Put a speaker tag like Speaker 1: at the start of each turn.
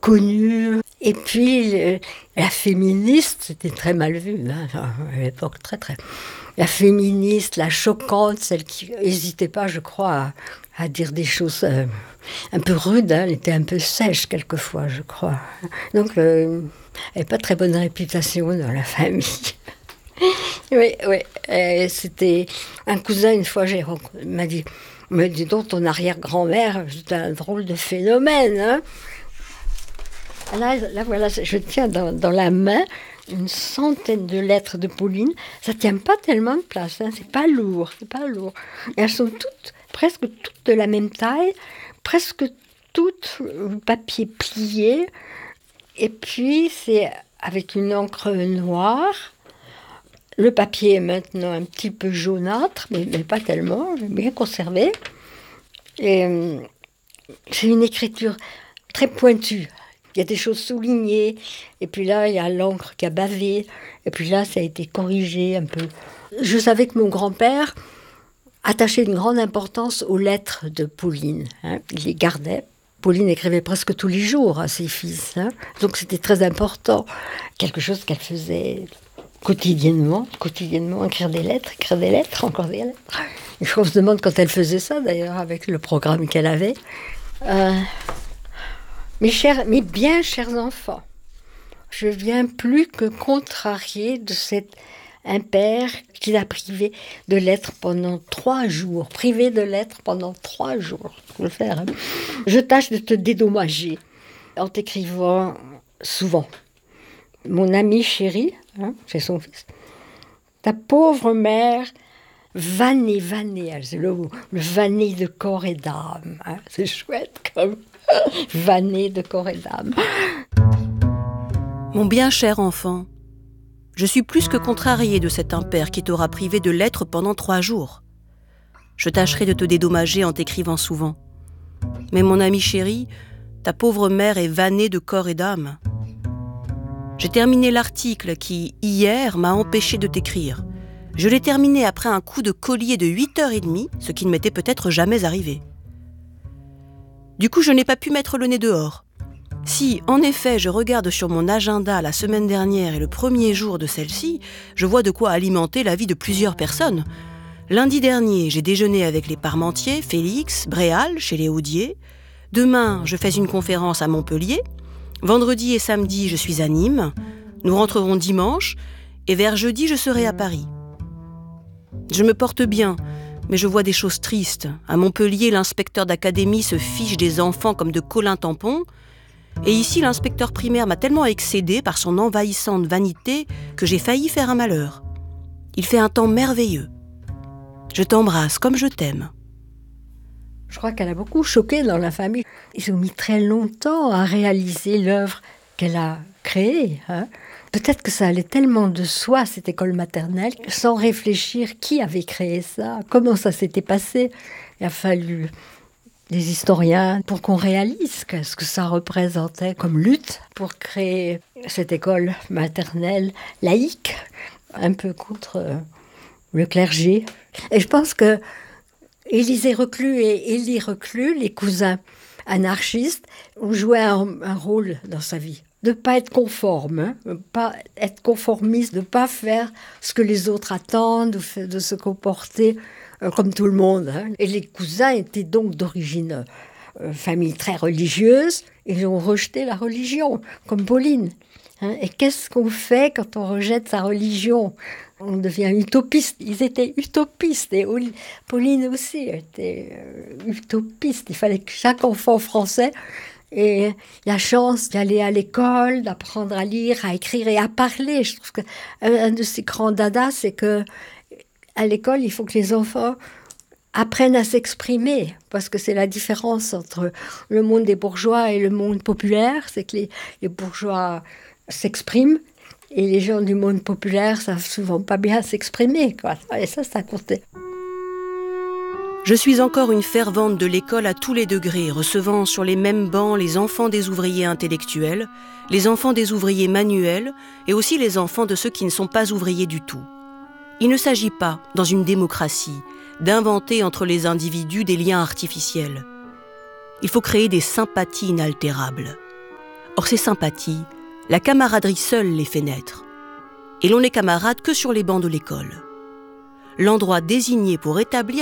Speaker 1: connue. Et puis, la féministe, c'était très mal vu, à l'époque, très. La féministe, la choquante, celle qui n'hésitait pas, je crois, à dire des choses un peu rudes. Elle était un peu sèche, quelquefois, je crois. Donc, elle n'avait pas très bonne réputation dans la famille. Oui. C'était un cousin, une fois, m'a dit, mais dis donc, ton arrière-grand-mère, c'était un drôle de phénomène, hein. Là, voilà, je tiens dans la main une centaine de lettres de Pauline. Ça ne tient pas tellement de place, hein. C'est pas lourd. Et elles sont presque toutes de la même taille, presque toutes papier plié. Et puis, c'est avec une encre noire. Le papier est maintenant un petit peu jaunâtre, mais pas tellement, bien conservé. Et c'est une écriture très pointue. Il y a des choses soulignées, et puis là, il y a l'encre qui a bavé, et puis là, ça a été corrigé un peu. Je savais que mon grand-père attachait une grande importance aux lettres de Pauline, hein. Il les gardait. Pauline écrivait presque tous les jours à ses fils, hein. Donc c'était très important. Quelque chose qu'elle faisait quotidiennement, écrire des lettres, encore des lettres. Et on se demande quand elle faisait ça, d'ailleurs, avec le programme qu'elle avait. Mes bien chers enfants, je viens plus que contrariée de cet impair qui l'a privé de lettres pendant 3 jours. Privé de lettres pendant 3 jours. Faut le faire, hein. Je tâche de te dédommager en t'écrivant souvent. Mon ami chéri, hein, c'est son fils, ta pauvre mère, vannée, c'est le mot, le vanné de corps et d'âme, hein, c'est chouette comme vanné de corps et d'âme.
Speaker 2: Mon bien cher enfant, je suis plus que contrariée de cet impair qui t'aura privé de lettres pendant 3 jours. Je tâcherai de te dédommager en t'écrivant souvent. Mais mon ami chéri, ta pauvre mère est vannée de corps et d'âme. J'ai terminé l'article qui, hier, m'a empêché de t'écrire. Je l'ai terminé après un coup de collier de 8h30, ce qui ne m'était peut-être jamais arrivé. Du coup, je n'ai pas pu mettre le nez dehors. Si, en effet, je regarde sur mon agenda la semaine dernière et le premier jour de celle-ci, je vois de quoi alimenter la vie de plusieurs personnes. Lundi dernier, j'ai déjeuné avec les Parmentier, Félix, Bréal, chez les Audier. Demain, je fais une conférence à Montpellier. Vendredi et samedi, je suis à Nîmes. Nous rentrerons dimanche. Et vers jeudi, je serai à Paris. Je me porte bien, mais je vois des choses tristes. À Montpellier, l'inspecteur d'académie se fiche des enfants comme de colins-tampons. Et ici, l'inspecteur primaire m'a tellement excédé par son envahissante vanité que j'ai failli faire un malheur. Il fait un temps merveilleux. Je t'embrasse comme je t'aime.
Speaker 1: Je crois qu'elle a beaucoup choqué dans la famille. Ils ont mis très longtemps à réaliser l'œuvre qu'elle a créée, hein. Peut-être que ça allait tellement de soi, cette école maternelle, sans réfléchir qui avait créé ça, comment ça s'était passé. Il a fallu des historiens pour qu'on réalise ce que ça représentait comme lutte pour créer cette école maternelle laïque, un peu contre le clergé. Et je pense que Élisée Reclus et Élie Reclus, les cousins anarchistes, ont joué un rôle dans sa vie. De ne pas être conforme, hein, pas être conformiste, de ne pas faire ce que les autres attendent, de se comporter comme tout le monde, hein. Et les cousins étaient donc d'origine famille très religieuse. Ils ont rejeté la religion, comme Pauline, hein. Et qu'est-ce qu'on fait quand on rejette sa religion ? On devient utopiste. Ils étaient utopistes. Et Pauline aussi était utopiste. Il fallait que chaque enfant français ait la chance d'aller à l'école, d'apprendre à lire, à écrire et à parler. Je trouve qu'un de ces grands dadas, c'est que à l'école, il faut que les enfants apprennent à s'exprimer, parce que c'est la différence entre le monde des bourgeois et le monde populaire. C'est que les bourgeois s'expriment, et les gens du monde populaire savent souvent pas bien s'exprimer, quoi. Et ça comptait.
Speaker 2: Je suis encore une fervente de l'école à tous les degrés, recevant sur les mêmes bancs les enfants des ouvriers intellectuels, les enfants des ouvriers manuels et aussi les enfants de ceux qui ne sont pas ouvriers du tout. Il ne s'agit pas, dans une démocratie, d'inventer entre les individus des liens artificiels. Il faut créer des sympathies inaltérables. Or ces sympathies, la camaraderie seule les fait naître. Et l'on n'est camarade que sur les bancs de l'école. L'endroit désigné pour établir